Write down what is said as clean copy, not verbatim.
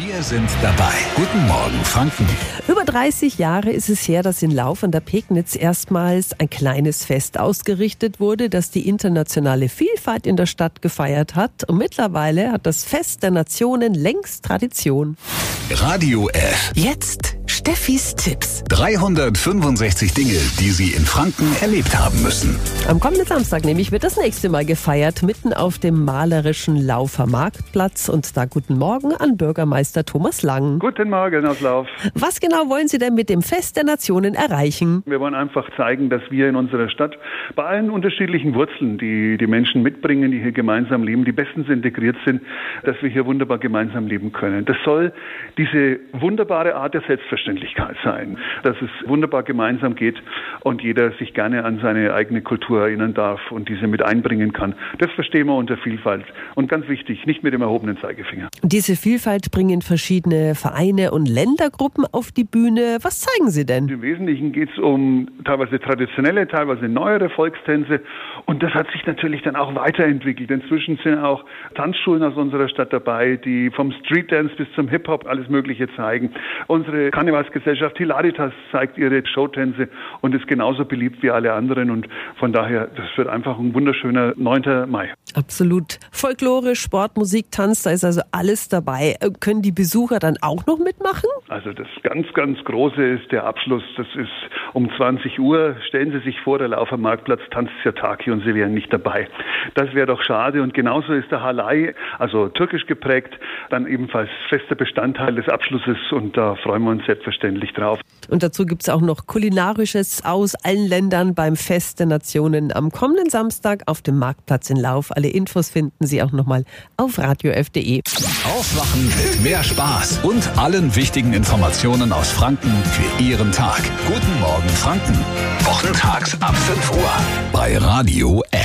Wir sind dabei. Guten Morgen, Franken. Über 30 Jahre ist es her, dass in Lauf an der Pegnitz erstmals ein kleines Fest ausgerichtet wurde, das die internationale Vielfalt in der Stadt gefeiert hat. Und mittlerweile hat das Fest der Nationen längst Tradition. Radio F. Jetzt Steffis Tipps. 365 Dinge, die Sie in Franken erlebt haben müssen. Am kommenden Samstag nämlich wird das nächste Mal gefeiert, mitten auf dem malerischen Laufer Marktplatz. Und da guten Morgen an Bürgermeister Thomas Lang. Guten Morgen aus Lauf. Was genau wollen Sie denn mit dem Fest der Nationen erreichen? Wir wollen einfach zeigen, dass wir in unserer Stadt bei allen unterschiedlichen Wurzeln, die die Menschen mitbringen, die hier gemeinsam leben, die bestens integriert sind, dass wir hier wunderbar gemeinsam leben können. Das soll diese wunderbare Art der Selbstverständlichkeit sein, dass es wunderbar gemeinsam geht und jeder sich gerne an seine eigene Kultur erinnern darf und diese mit einbringen kann. Das verstehen wir unter Vielfalt. Und ganz wichtig, nicht mit dem erhobenen Zeigefinger. Diese Vielfalt bringen verschiedene Vereine und Ländergruppen auf die Bühne. Was zeigen Sie denn? Im Wesentlichen geht es um teilweise traditionelle, teilweise neuere Volkstänze. Und das hat sich natürlich dann auch weiterentwickelt. Inzwischen sind auch Tanzschulen aus unserer Stadt dabei, die vom Streetdance bis zum Hip-Hop alles Mögliche zeigen. Unsere Karnevalsgesellschaft Hilaritas zeigt ihre Showtänze und ist genauso beliebt wie alle anderen. Und von daher, das wird einfach ein wunderschöner 9. Mai. Absolut. Folklore, Sport, Musik, Tanz, da ist also alles dabei. Können die Besucher dann auch noch mitmachen? Also das ganz, ganz Große ist der Abschluss. Das ist um 20 Uhr. Stellen Sie sich vor, der Laufermarktplatz tanzt Sirtaki und Sie wären nicht dabei. Das wäre doch schade. Und genauso ist der Halay, also türkisch geprägt, dann ebenfalls fester Bestandteil des Abschlusses. Und da freuen wir uns selbstverständlich drauf. Und dazu gibt es auch noch Kulinarisches aus allen Ländern beim Fest der Nationen am kommenden Samstag auf dem Marktplatz in Lauf. Alle Infos finden Sie auch nochmal auf radiof.de. Aufwachen mit mehr Spaß und allen wichtigen Informationen aus Franken für Ihren Tag. Guten Morgen, Franken. Wochentags ab 5 Uhr bei Radio F.